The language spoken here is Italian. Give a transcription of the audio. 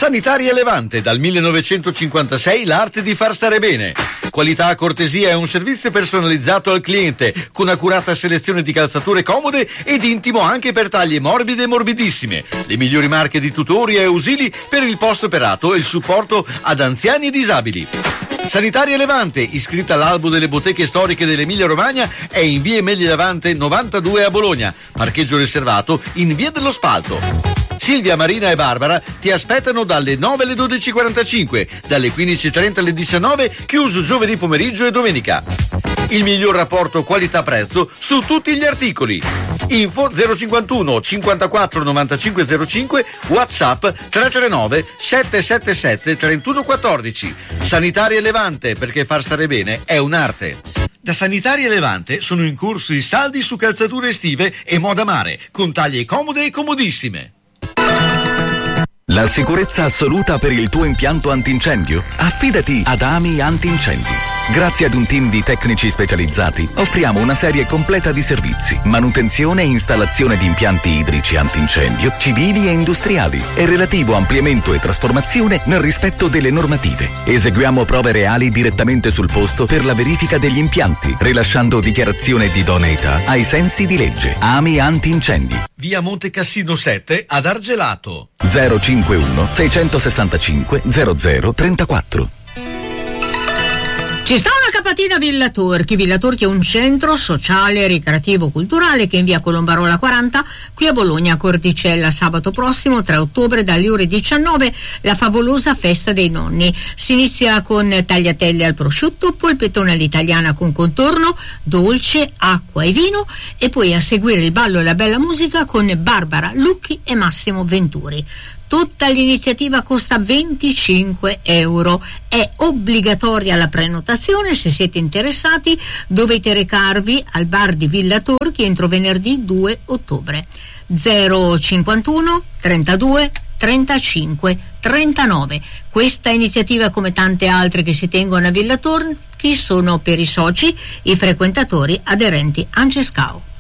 Sanitaria Levante, dal 1956 l'arte di far stare bene. Qualità, cortesia e un servizio personalizzato al cliente, con accurata selezione di calzature comode ed intimo anche per taglie morbide e morbidissime. Le migliori marche di tutori e ausili per il post-operato e il supporto ad anziani e disabili. Sanitaria Levante, iscritta all'albo delle botteghe storiche dell'Emilia Romagna, è in via Emilia Levante 92 a Bologna. Parcheggio riservato in via dello Spalto. Silvia, Marina e Barbara ti aspettano dalle 9 alle 12.45, dalle 15.30 alle 19, chiuso giovedì pomeriggio e domenica. Il miglior rapporto qualità-prezzo su tutti gli articoli. Info 051 54 95 05, WhatsApp 339 777 31 14. Sanitaria Levante, perché far stare bene è un'arte. Da Sanitaria Levante sono in corso i saldi su calzature estive e moda mare, con taglie comode e comodissime. La sicurezza assoluta per il tuo impianto antincendio? Affidati ad AMI Antincendi. Grazie ad un team di tecnici specializzati offriamo una serie completa di servizi: manutenzione e installazione di impianti idrici antincendio, civili e industriali, e relativo ampliamento e trasformazione nel rispetto delle normative. Eseguiamo prove reali direttamente sul posto per la verifica degli impianti, rilasciando dichiarazione di idoneità ai sensi di legge. AMI Antincendi. Via Monte Cassino 7 ad Argelato. 051 665 0034. Ci sta una capatina Villa Torchi. Villa Torchi è un centro sociale, ricreativo, culturale che in via Colombarola 40, qui a Bologna, Corticella. Sabato prossimo, 3 ottobre, dalle ore 19, la favolosa festa dei nonni. Si inizia con tagliatelle al prosciutto, polpettone all'italiana con contorno, dolce, acqua e vino, e poi a seguire il ballo e la bella musica con Barbara Lucchi e Massimo Venturi. Tutta l'iniziativa costa 25 euro. È obbligatoria la prenotazione. Se siete interessati dovete recarvi al bar di Villa Torchi entro venerdì 2 ottobre. 051 32 35 39. Questa iniziativa, come tante altre che si tengono a Villa Torchi, sono per i soci, i frequentatori aderenti Ancescao.